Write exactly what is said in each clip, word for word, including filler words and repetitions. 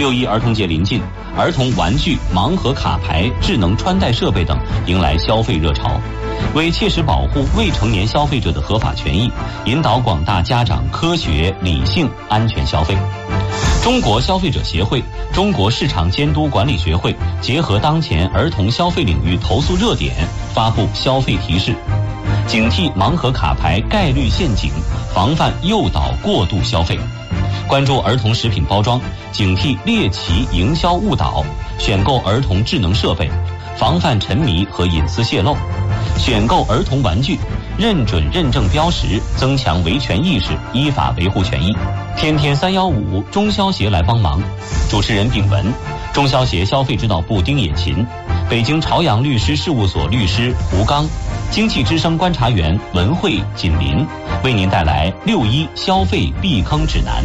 六一儿童节临近，儿童玩具、盲盒卡牌、智能穿戴设备等迎来消费热潮。为切实保护未成年消费者的合法权益，引导广大家长科学、理性、安全消费。中国消费者协会、中国市场监督管理学会结合当前儿童消费领域投诉热点，发布消费提示，警惕盲盒卡牌概率陷阱，防范诱导过度消费。关注儿童食品包装，警惕猎奇营销误导，选购儿童智能设备，防范沉迷和隐私泄露。选购儿童玩具，认准认证标识，增强维权意识，依法维护权益。天天三幺五，中消协来帮忙。主持人秉文，中消协消费指导部丁野琴，北京朝阳律师事务所律师胡刚，经济之声观察员文慧、锦林，为您带来六一消费避坑指南。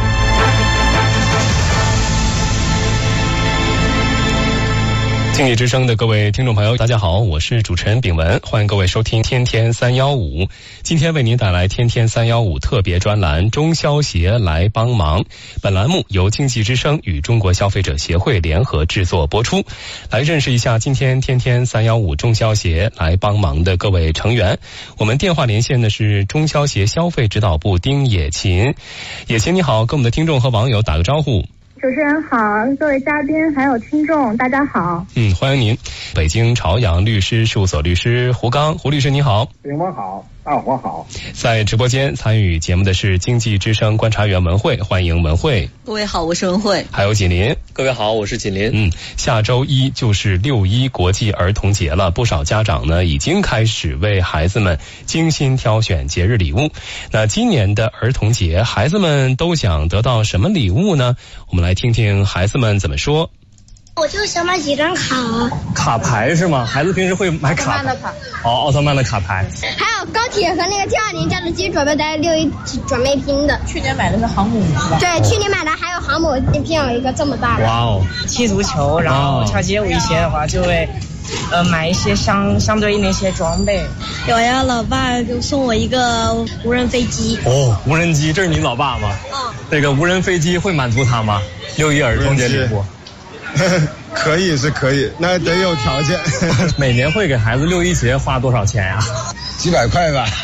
经济之声的各位听众朋友，大家好，我是主持人秉文，欢迎各位收听天天三幺五。今天为您带来天天三幺五特别专栏，中消协来帮忙。本栏目由经济之声与中国消费者协会联合制作播出。来认识一下今天天天三幺五中消协来帮忙的各位成员。我们电话连线的是中消协消费指导部丁野琴。野琴你好，跟我们的听众和网友打个招呼。 主持人好，各位嘉宾还有听众大家好。 嗯，欢迎您。北京朝阳律师事务所律师胡刚，胡律师你好。 秉文好，大伙好。 在直播间参与节目的是经济之声观察员文慧，欢迎文慧。 各位好，我是文慧。 还有锦林。 各位好，我是锦林。 嗯，下周一就是六一国际儿童节了，不少家长呢已经开始为孩子们精心挑选节日礼物。那今年的儿童节，孩子们都想得到什么礼物呢？我们来听听孩子们怎么说。 我就想买几张卡。 卡牌是吗？孩子平时会买卡？ 奥特曼的卡。 哦，奥特曼的卡牌。 还有高铁和那个加油站的机准备在六一准备拼的。 去年买的是航母是吧？ 对，去年买的还有航母，拼有一个这么大的。 哇哦！ 踢足球，然后跳街舞一些的话，就会呃买一些相相对应的一些装备。 我要老爸就送我一个无人飞机。 哦，无人机，这是你老爸吗？ 嗯。 这个无人飞机会满足他吗？六一儿童节礼物。 可以是可以，那得有条件。 每年会给孩子六一节花多少钱呀、啊？ 几百块吧。